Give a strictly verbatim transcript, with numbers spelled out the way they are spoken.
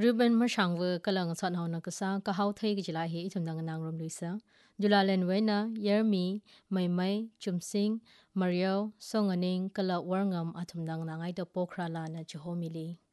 รูเบนมาช่างเวกำลังสันหานักษาก็เขาเทกิจลาเหตุดังนางรำลุยซะจุลาเลนเวนะเยอร์มีไม่ไม่จุมซิงมาริโอส่งอันนิงกะละวางงามอัตุมดังนางไอเดปโปคราลานะจโฮมิลี